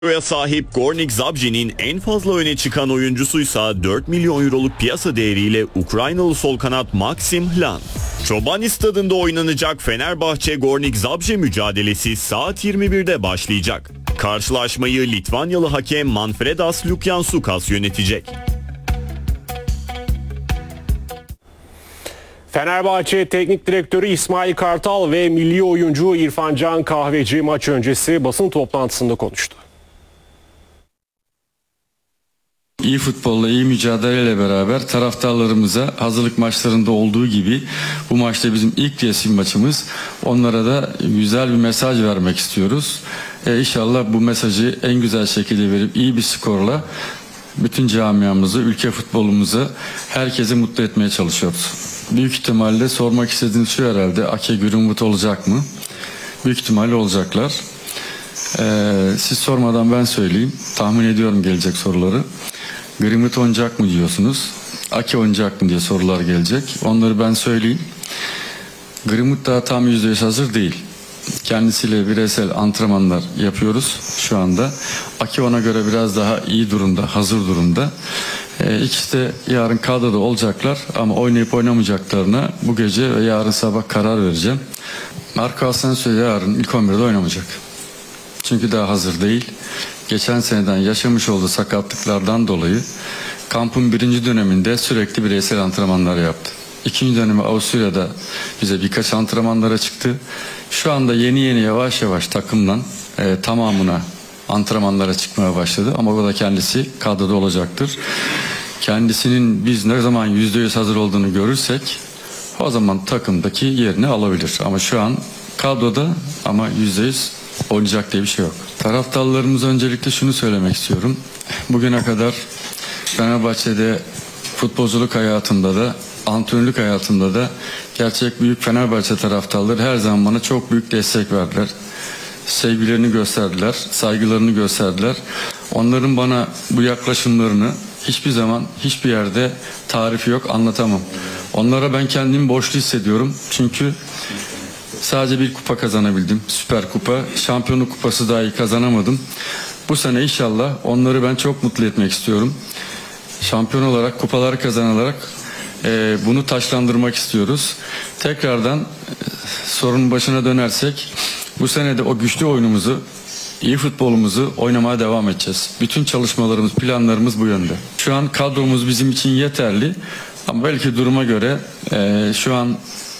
sahip Gornik Zabrze'nin en fazla öne çıkan oyuncusuysa 4 milyon euroluk piyasa değeriyle Ukraynalı sol kanat Maksim Hlan. Çobani Stadı'nda oynanacak Fenerbahçe Gornik Zabrze mücadelesi saat 21'de başlayacak. Karşılaşmayı Litvanyalı hakem Manfredas Lukjansukas yönetecek. Fenerbahçe Teknik Direktörü İsmail Kartal ve milli oyuncu İrfan Can Kahveci maç öncesi basın toplantısında konuştu. İyi futbolla, iyi mücadeleyle beraber taraftarlarımıza hazırlık maçlarında olduğu gibi bu maçta bizim ilk resmi maçımız. Onlara da güzel bir mesaj vermek istiyoruz. İnşallah bu mesajı en güzel şekilde verip iyi bir skorla bütün camiamızı, ülke futbolumuzu herkesi mutlu etmeye çalışıyoruz. Büyük ihtimalle sormak istediğiniz şu herhalde, Ake Greenwood olacak mı? Büyük ihtimalle olacaklar. Siz sormadan ben söyleyeyim. Tahmin ediyorum gelecek soruları. Greenwood oynayacak mı diyorsunuz? Ake oynayacak mı diye sorular gelecek. Onları ben söyleyeyim. Greenwood daha tam %100 hazır değil. Kendisiyle bireysel antrenmanlar yapıyoruz şu anda. Ake ona göre biraz daha iyi durumda, hazır durumda. İkisi de yarın kadroda olacaklar ama oynayıp oynamayacaklarına bu gece ve yarın sabah karar vereceğim. Marco Asensio yarın ilk 11'de oynamayacak. Çünkü daha hazır değil. Geçen seneden yaşamış olduğu sakatlıklardan dolayı kampın birinci döneminde sürekli bireysel antrenmanlar yaptı. İkinci dönemi Avusturya'da bize birkaç antrenmanlara çıktı. Şu anda yeni yavaş yavaş takımdan tamamına antrenmanlara çıkmaya başladı. Ama o da kendisi kadroda olacaktır. Kendisinin biz ne zaman %100 hazır olduğunu görürsek o zaman takımdaki yerini alabilir. Ama şu an kadroda ama %100 oynayacak diye bir şey yok. Taraftarlarımıza öncelikle şunu söylemek istiyorum. Bugüne kadar Fenerbahçe'de futbolculuk hayatımda da antrenörlük hayatımda da gerçek büyük Fenerbahçe taraftarları her zaman bana çok büyük destek verdiler. Sevgilerini gösterdiler, saygılarını gösterdiler. Onların bana bu yaklaşımlarını hiçbir zaman, hiçbir yerde tarifi yok, anlatamam. Onlara ben kendimi borçlu hissediyorum. Çünkü sadece bir kupa kazanabildim. Süper Kupa, Şampiyonluk Kupası dahi kazanamadım. Bu sene inşallah onları ben çok mutlu etmek istiyorum. Şampiyon olarak, kupaları kazanarak bunu taşlandırmak istiyoruz. Tekrardan sorunun başına dönersek bu sene de o güçlü oyunumuzu, iyi futbolumuzu oynamaya devam edeceğiz. Bütün çalışmalarımız, planlarımız bu yönde. Şu an kadromuz bizim için yeterli ama belki duruma göre şu an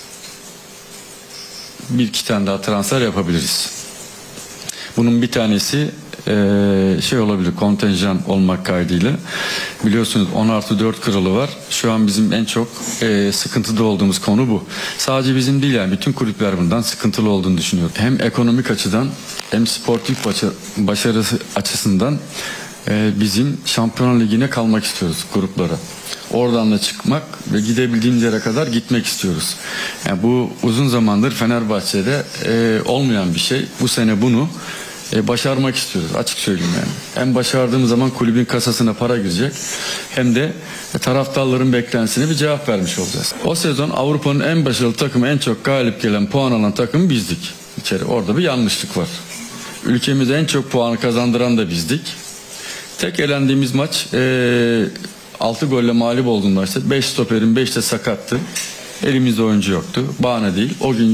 bir iki tane daha transfer yapabiliriz. Bunun bir tanesi olabilir, kontenjan olmak kaydıyla. Biliyorsunuz 10+4 kuralı var. Şu an bizim en çok sıkıntıda olduğumuz konu bu. Sadece bizim değil, yani bütün kulüpler bundan sıkıntılı olduğunu düşünüyorum. Hem ekonomik açıdan hem sportif başarısı açısından bizim Şampiyonlar Ligi'ne kalmak istiyoruz gruplara. Oradan da çıkmak ve gidebildiğimiz yere kadar gitmek istiyoruz. Yani bu uzun zamandır Fenerbahçe'de olmayan bir şey. Bu sene bunu başarmak istiyoruz, açık söyleyeyim yani. Hem başardığımız zaman kulübün kasasına para girecek hem de taraftarların beklentisine bir cevap vermiş olacağız. O sezon Avrupa'nın en başarılı takımı, en çok galip gelen, puan alan takım bizdik. Orada bir yanlışlık var. Ülkemize en çok puanı kazandıran da bizdik. Tek elendiğimiz maç 6 golle mağlup olduğumuz maçta 5 stoperin 5 de sakattı. Elimizde oyuncu yoktu. Bahane değil. O gün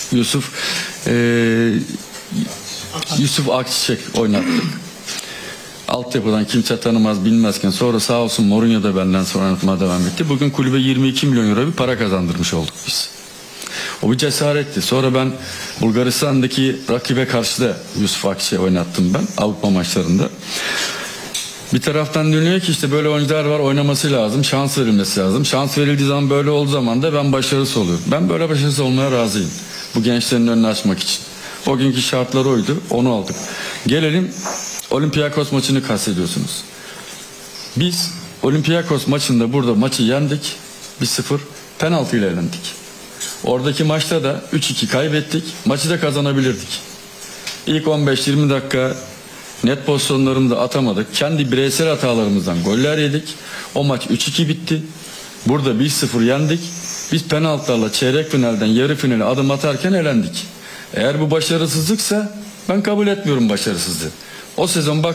Yusuf Akçiçek oynattık. Altyapıdan kimse tanımaz bilmezken sonra sağ olsun Mourinho da benden sonra oynatmaya devam etti. Bugün kulübe 22 milyon euro bir para kazandırmış olduk biz. O bir cesaretti. Sonra ben Bulgaristan'daki rakibe karşı da Yusuf Akçiçek oynattım ben Avrupa maçlarında. Bir taraftan dönüyor ki işte böyle oyuncular var, oynaması lazım, şans verilmesi lazım. Şans verildiği zaman, böyle olduğu zaman da ben başarısız oluyorum. Ben böyle başarısız olmaya razıyım. Bu gençlerin önünü açmak için. O günkü şartlar oydu, onu aldık. Gelelim Olympiakos maçını kastediyorsunuz. Biz Olympiakos maçında burada maçı yendik. 1-0 penaltı ile elendik. Oradaki maçta da 3-2 kaybettik. Maçı da kazanabilirdik. İlk 15-20 dakika net pozisyonlarımızı da atamadık. Kendi bireysel hatalarımızdan goller yedik. O maç 3-2 bitti. Burada 1-0 yendik. Biz penaltılarla çeyrek finalden yarı finale adım atarken elendik. Eğer bu başarısızlıksa ben kabul etmiyorum başarısızlığı. O sezon